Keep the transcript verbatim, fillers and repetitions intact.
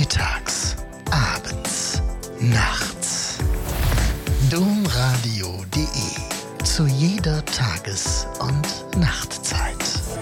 mittags, abends, nachts. domradio punkt de zu jeder Tages- und Nachtzeit.